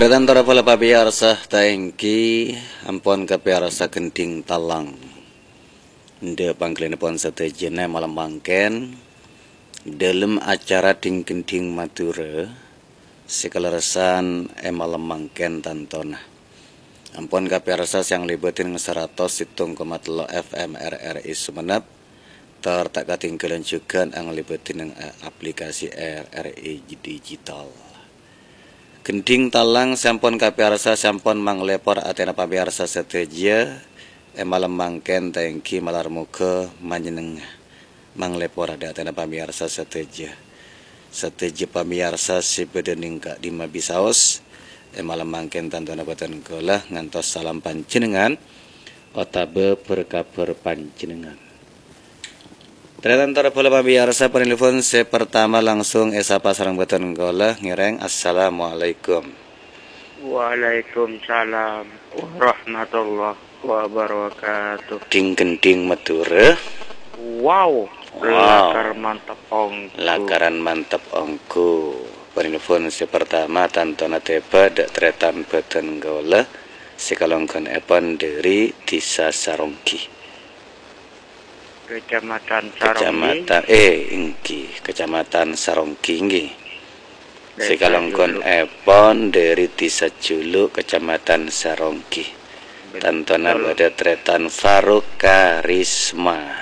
Tretan tora pala pabiarsa taengki ampon kapiarsa kenting talang. Nde pangklene pon satejene malam bangken dalam acara ting kenting matura sekalarasan malam bangken tantona. Ampon kapiarsa yang libatin 107,3 FM RRI Sumenep tak katinggalan juga ang libatin ng aplikasi RRI digital. Kenting talang sampun kapiarsa sampun manglepor atena pabiarsa seteja malam mangken tengki malar muka manjeneng manglepor ada atena pabiarsa seteja pabiarsa si bedening ka di mabisaos malam mangken tantona batan golah ngantos salam panjenengan otabe perkabar panjenengan. Tretan tora pula pabiarsa penelpon pertama langsung esapa sarang batan golah ngireng assalamualaikum. Waalaikumsalam warahmatullahi wabarakatuh. Ding kenting matura. Wow. Lakar mantap ongku. Lakaran mantap ongku. Penelpon pertama tantona teba dak tretan batan golah sekalongkan epan dari Desa Sarongki. Kecamatan Sarongki. Kecamatan Sarongki nggih. Sekalongkon epon dari Desa Julu Kecamatan Sarongki. Tantona pada tretan Faruk Karisma.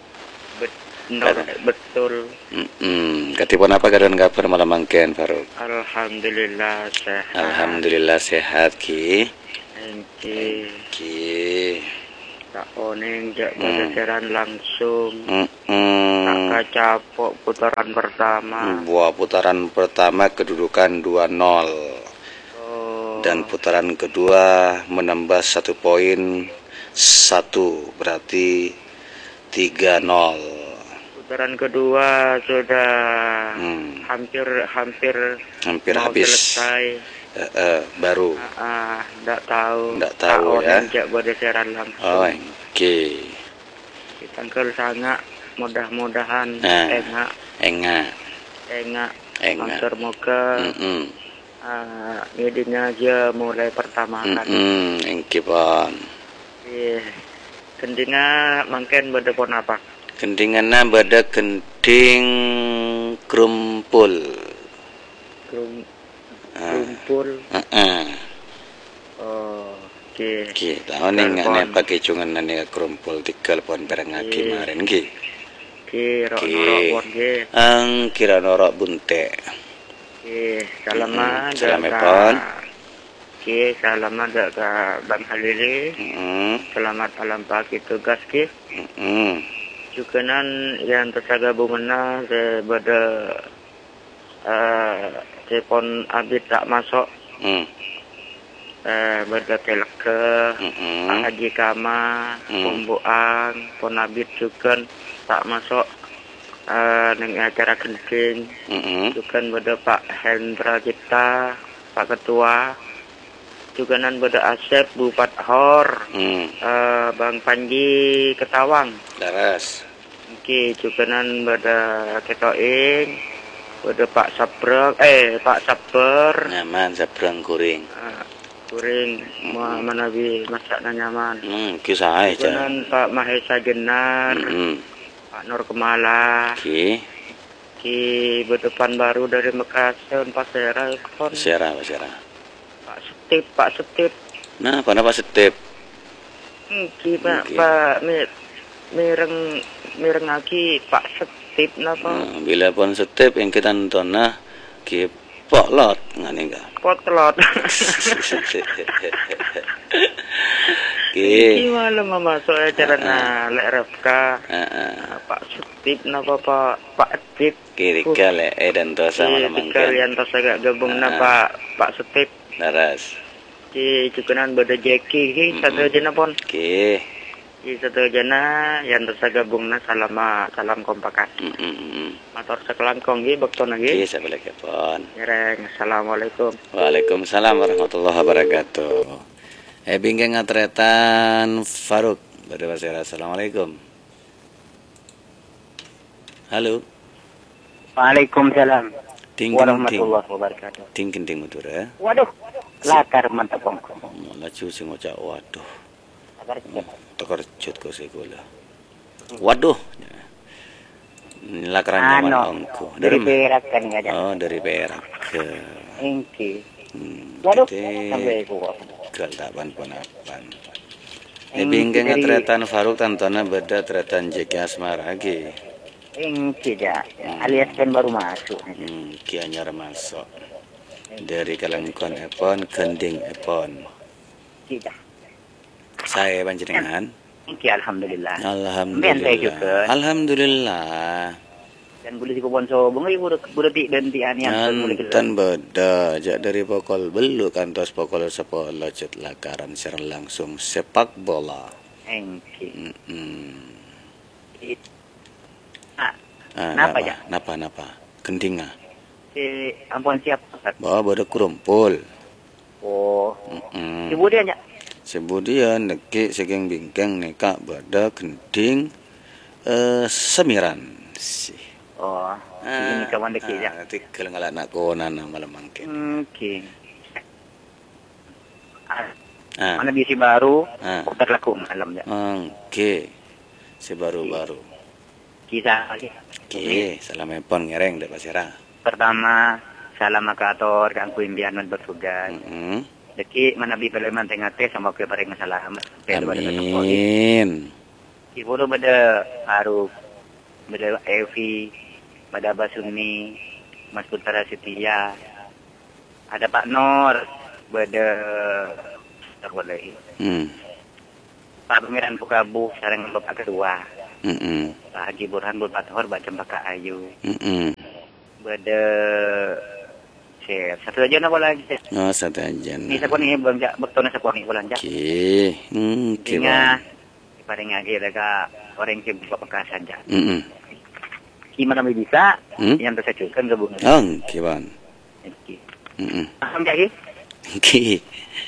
Betul. Katipun apa keadaan kabar malam mangken Faruk? Alhamdulillah sehat. Alhamdulillah sehat ki. Ki. Tak oning jak bergeseran langsung. Tak kacapok putaran pertama. Buah putaran pertama kedudukan 2-0. Dan putaran kedua menambah 1 poin 1 berarti 3-0. Putaran kedua sudah hampir habis selesai. Baru. Nggak tahu ya. Jak bergeseran langsung. Oh, oke. Kita sangat mudah-mudahan enggak. Maksud moga jadinya aja mulai pertama kan. Engkipon. Kendinga mungkin bedepon apa? Kendinganna beda kenting krumpul. Krumpul. Oke. Kita oning ane pakai cungan ane krumpul tikel pon bareng kemarin ki. Norok pon ki. Kira norok bunte. Salaman pon. Salaman ka Bang Halili. Selamat alam pagi tugas ki. Jukenan yang tersagabungan pada telepon abis tak masuk. Berdekelak ke Haji Kama, Pembuang, pon abis juga tak masuk dengan acara kenting. Juga pada Pak Hendra kita, Pak Ketua. Juga nan pada Asep Bupat Hor, Bang Panji Ketawang. Laras. Oke, juga nan pada Ketoing, pada Pak Saper. Nyaman sabrang kuring. Kuring manabi masakna nyaman. Kisah aja. Juga nan Pak Mahesa Jenar, Pak Nur Kemala. Ki berdepan baru dari Makassar, Pak Sera. Pak Setip. Nah, apa Pak Setip? Pak mireng lagi Pak Setip napa? Bila pun Setip yang kita nonton ki potlot ngene enggak? Potlot. Ki malam masuk acara lek Refka. Pak Setip napa Pak Setip? Kira lek dan dosa malam mangken. Kalian tos agak gabung Pak Setip. Laras. Cukunan beda Jeki satu jena pon. Satu jena yang tersagabung salam kompakan. Motor sekelangkong bakton lagi. Saya boleh kepon. Assalamualaikum. Waalaikumsalam warahmatullahi wabarakatuh. Bingkeng ngatretan Faruk. Assalamualaikum. Halo. Waalaikumsalam. Warahmatullahi wabarakatuh. Ting kenting mutura. Waduh. Lakar mantap ongko. Laju sing ngocak waduh. Lakar Tekerjut kok segala. Waduh. Lakaran nyaman ongko. Dari Perak kan enggak ada. Oh, dari Perak. Engki. Waduh, sampai gua. Gal tak pan-pan. Bingkeng tretan Faruk tantona beda tretan Jeki Asmara lagi. Engki dah. Alias kan baru masuk. Ki anyar masuk. Dari Kalangkon epon, Gending epon. Tidak. Saya panjenengan. Engki alhamdulillah. Alhamdulillah. Alhamdulillah. Dan boleh di kebun sobong boleh ti dan ti anian boleh Tan beda jak dari pokol belu kantos pokol sepola cet lakaran secara langsung sepak bola. Engki. Napa ya? Napa? Gending ah. Ampun siapa? Bawa bodoh kerumpul. Oh. Kemudian ya. Kemudian neki saking bingkeng neka pada gending semiran sih. Oh. Ini kawan deki ya. Nanti kalau ngalak nak konan malam mangke. Oke. Mana bisi baru terlaku malam ya. Oke. Si baru-baru. Kisah lagi. Oke, salam epon ngereng dek pasira. Pertama, salam makator kang kuimbianan bertugas. Deki manabi peleman tengate sama ke bareng salam. Amin. Ibu beda Faruk, beda Evi, beda Basuni, Mas Putra Setia. Ada Pak Nur, beda tak boleh. Pak Pemiran Pukabu, sarang Bapak kedua. Pak Haji Burhan Bapak Hor, baca Bapak Ayu. Beda satu aja nak lagi. Oh, satu aja. Ni siapa ni belanja bertona siapa ni belanja. Oke. Paling lagi ada orang yang buat pekas saja. Gimana bisa? Yang tersecukan gabungan. Oke, Bang. Paham lagi? Oke.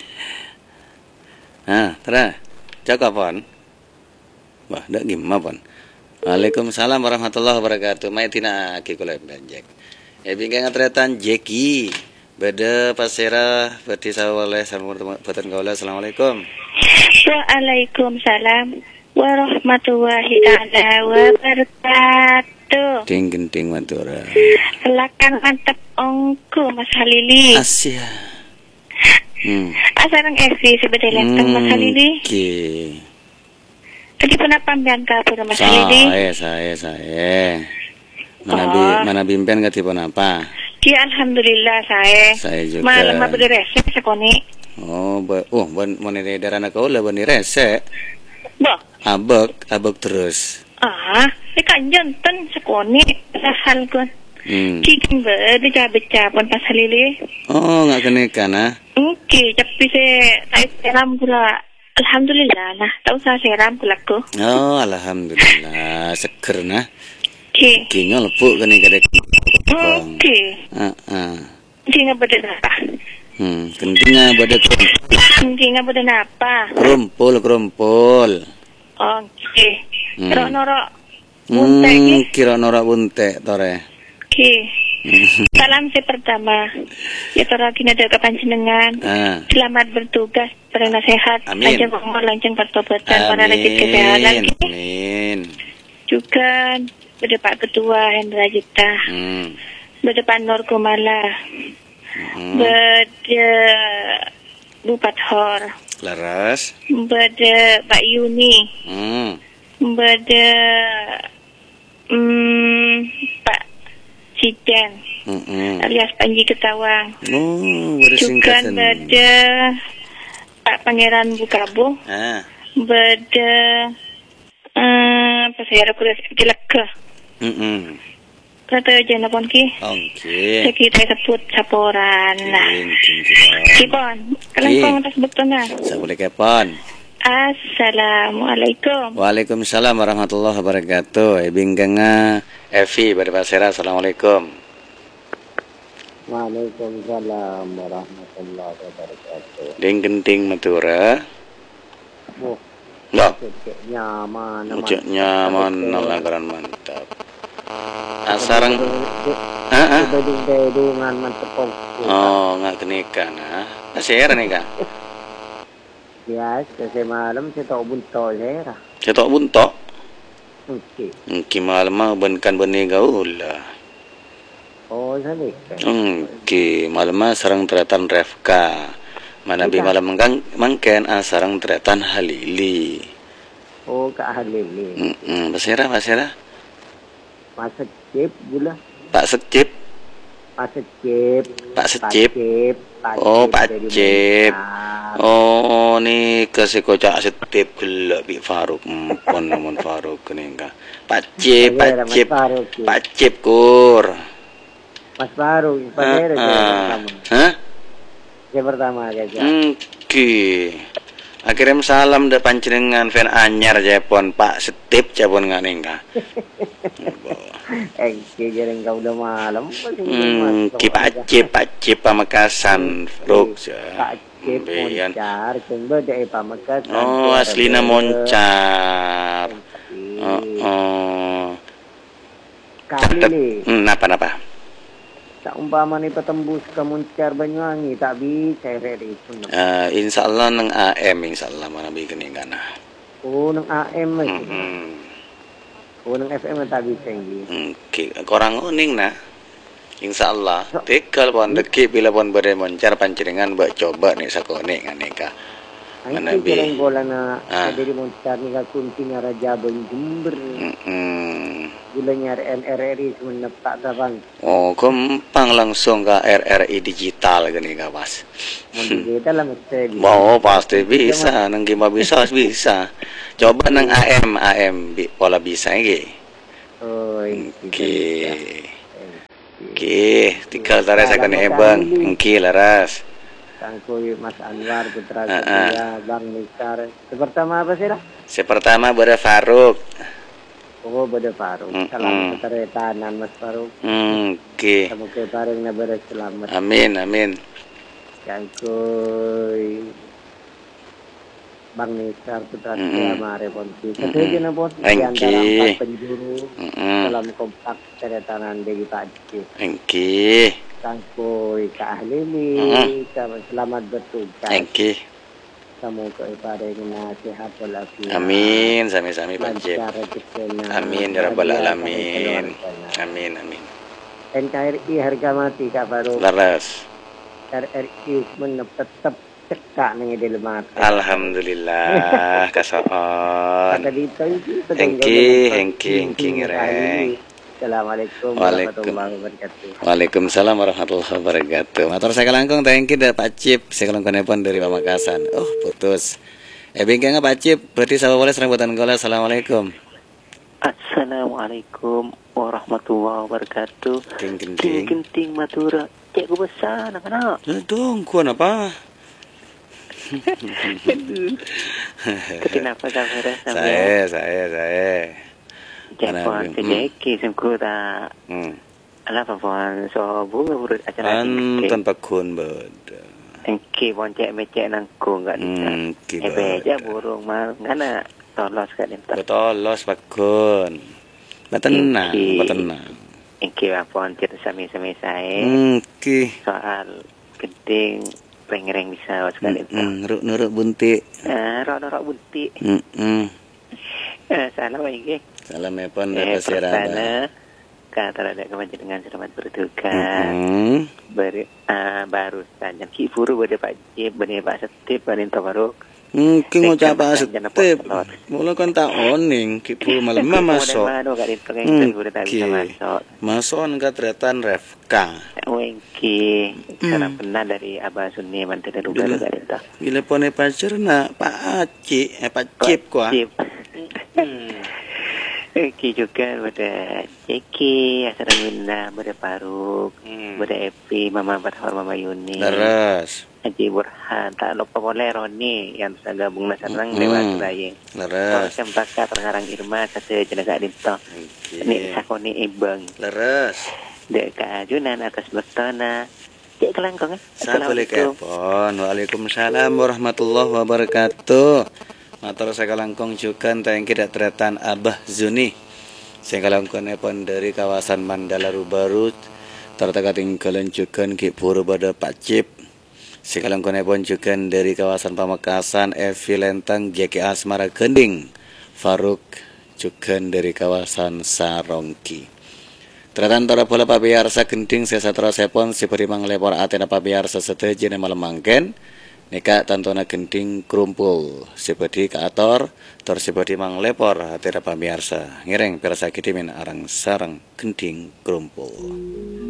Terus cakap Bang. Wah, dak gimana Bang? Waalaikumsalam warahmatullahi wabarakatuh. Mai tina ki kula banjek. Bingkang atretan Jeki. Beda pasera berarti sawale sama boten kaula. Assalamualaikum. Waalaikumsalam warahmatullahi taala wabarakatuh. Ding matura. Lakan mantep ongku Mas Halili. Asia. Asarang Evi sebetulnya Mas Halili. Oke. Tadi pernah pambian ka pura Mas Halili? Saya. Mana bimpian katipun apa? Ki alhamdulillah Saya juga. Malam berrese sekoni. Mun edaran kaula bani rese. Boh. Abek terus. Ini kan jantan sekoni hal kun. Kiking berde beca pun Mas Halili. Oh, nggak kenekan Oke, tapi saya seram pula. Alhamdulillah nah, tahu saya seram kulaku. Oh, alhamdulillah seger nah. Oke. Kinga lepuk kene kadek. Oke. Kinga beda apa? Kentinga beda Kinga beda apa? Kerumpul. Oke. Kira norak buntek. Kira norak buntek tore. Oke. Salam saya pertama. Ya tora kina ada kepanjenengan. Selamat bertugas, pada sehat. Lancar umur, lancar pertobatan, para rezeki kesehatan. Amin. Juga pada Pak Ketua Hendra Jita. Pada Pak Nur Kumala. Pada Bupat Hor. Laras. Pada Pak Yuni. Pada Pak Cijen alias Panji Ketawang. Juga pada Pak Pangeran Bukabu. Pada apa saya kuliah Lega. Kata aja napon ki. Oke. Kita sebut saporan. Kipon. Kalian atas betulnya. Saya boleh kepon. Assalamualaikum. Waalaikumsalam warahmatullahi wabarakatuh. Bingkanga Evi pada Pasera. Assalamualaikum. Waalaikumsalam warahmatullahi wabarakatuh. Genting matura. Nyaman nalagaran mantap. Asarang bedungan mantep. Oh, nggak kenika nah. Saya nih kak. Biasa semalam saya tahu bunto saya. Cetok buntok. Oke. Malam mah benkan benih gaul lah. Oh sana. Oke malam mah sarang teratan refka. Mana bi malam mangken sarang teratan halili. Oh Kak Halili. Basira. Pak Secip gula. Pak Secip. Oh, Pak Cip. Oh, ni kasi kocak setip gelap bi Faruk. Pon namun Faruk kening ka. Pak Cip. Pak Cip kur. Mas Faruk, pertama. Hah? Yang pertama aja. Akhirnya salam da panjenengan fan anyar Jepon Pak Setip Jepon nganing ka. Jarang kau udah malam. Pak Cip Pamekasan Ruk. Pak Cip Moncar, coba deh Pamekasan. Oh, aslina Moncar. Kali napa? Tak umpama ni petembus ke Moncar Banyuwangi tak bisa RRI pun. Insyaallah nang AM insyaallah mana bi kening kana. Oh nang AM masih. Oh nang FM tak bisa ini. Korang uning nah. Insyaallah tekal pon deki bila pon bade Moncar panjenengan mbak coba nih sakone nganeka. Mana bi bola na dari Moncar ni ka kuntinya Raja Jember. Gulanya RRI semenep tak tabang. Oh, gampang langsung ke RRI digital gini ka Mas. Digital lah mesti. Mau pasti bisa, nang gimana bisa. Coba nang AM pola bisa iki. Oh, tinggal tarik sakone ebang, engki laras. Sangkui Mas Anwar Putra Setia, Bang Nisar. Sepertama apa sih lah? Sepertama Bada Faruk. Oh, Bada Faruk. Salam keteretanan Mas Faruk. Semoga bareng na berselamat. Amin. Sangkui Bang Nisar Putra Setia Mare Ponti. Setuju na po. Di antara 4 penjuru dalam kompak keteretanan Degi Paci. Sangkui Kak Halili, selamat bertugas. Semoga ibadahnya sehat walafiat. Amin, sami-sami Pak Cip. Amin ya rabbal alamin. Amin. NKRI harga mati Kak Faruk. Laras. RRI tetap cekak nih di lemak. Alhamdulillah kasoon. Kata dito itu. Hengki ngereng. Assalamualaikum warahmatullahi wabarakatuh. Waalaikumsalam warahmatullahi wabarakatuh. Matur saya langkung thank you dari Pak Cip. Saya langkung nepon dari Pamekasan. Oh, putus. Bingkangnya Pak Cip. Berarti saya boleh serambutan gola. Assalamualaikum. Assalamualaikum warahmatullahi wabarakatuh. Genting matura. Cek gue besar anak-anak. Dong, kuan apa? Kenapa kamera? Saya. Jepon sejeki sengku tak. Alah papuan so bunga burut acara ini. Tanpa kun bed. Engki boncek mecek nangku enggak bisa. Beja burung mal ngana tolos kat dia. Tolos pakun. Batenang. Engki papuan cerita sami-sami saya. Soal geding pengereng bisa sekali. Nuruk bunti. Nuruk bunti. Salam lagi. Salam epon dari Siraba. Kata ada kepanjangan selamat bertugas. Baru saja kifuru pada Pak Cip, pada Pak Setip, pada Tabaruk. Mungkin ngucap Pak Setip. Mula kan tak oning kifuru malam masuk. Masuk enggak teratan Refka. Wengki. Salam pernah dari Abah Sunni mantan ruga itu. Bila pone pacar nak Pak Cip kuah. Eki juga pada Ceki, Asara Minda, pada Faruk, pada Epi, Mama Bathor, Mama Yuni. Leres. Haji Burhan, tak lupa boleh Roni yang bisa gabung nasarang lewat Bayeng. Leres. Cempaka terharang Irma, satu jenazah Dinto. Ini sakoni Ibang. Leres. Dek keajunan atas Bertona. Cek kelangkong. Assalamualaikum. Waalaikumsalam warahmatullahi wabarakatuh. Matur saya kalangkong cukan tayang tidak teratan Abah Zuni. Saya kalangkong nepon dari kawasan Mandala Rubaru. Terteka tinggalan cukan ki pura pada Pak Cip. Sekalangkone pun juga dari kawasan Pamekasan, Evi Lenteng, JK Asmara Gending, Faruk juga dari kawasan Sarongki. Tratantara bola pabiarsa Gending sesatra sepon siberi manglepor atena pabiarsa seteje malam mangken. Nika tantona Gending krumpul sibedi kaator tor sibedi manglepor atena pabiarsa. Ngireng pirsa kidimin arang sarang Gending krumpul.